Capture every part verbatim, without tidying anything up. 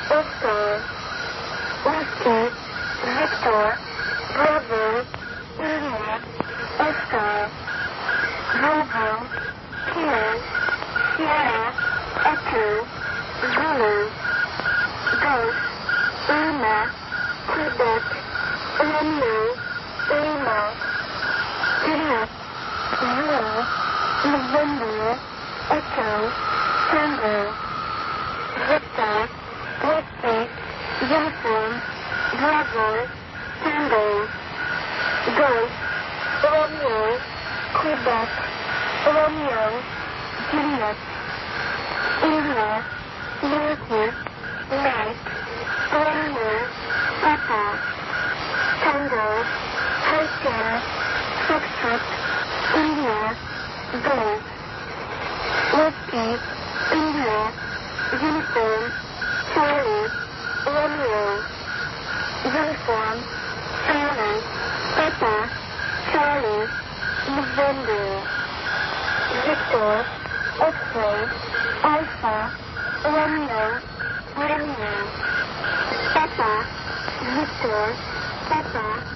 Oscar, Whiskey, Victor, Bravo, India, Oscar, Bravo, Kilo, Sierra, Echo, Zulu, Ghost, Lima, Quebec, Romeo, Lima, Juliet, Zulu, November, Echo, Tango, Victor, Whiskey, Uniform, Bravo, Tango, Ghost, Romeo, Quebec, Romeo, Juliet, India, Yankee, Mike, Romeo, Papa, Tango, Hotel, Foxtrot, India, Gold, Whiskey, India, Uniform, Charlie, Romeo, Uniform, Charlie, Papa, Charlie, November, Victor, X-ray, Alpha, Romeo, Romeo, Papa, Victor, Papa.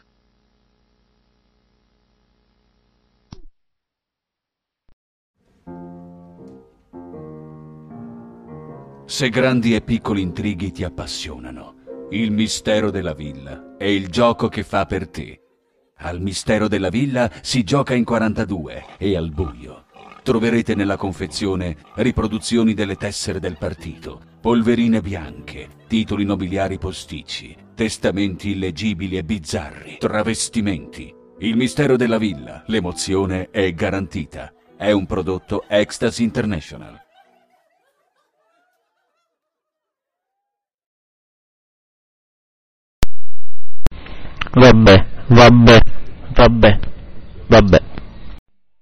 Se grandi e piccoli intrighi ti appassionano, il mistero della villa è il gioco che fa per te. Al mistero della villa si gioca in quarantadue e al buio. Troverete nella confezione riproduzioni delle tessere del partito, polverine bianche, titoli nobiliari posticci, testamenti illegibili e bizzarri, travestimenti. Il mistero della villa, l'emozione è garantita. È un prodotto Ecstasy International. Vabbè, vabbè, vabbè, vabbè.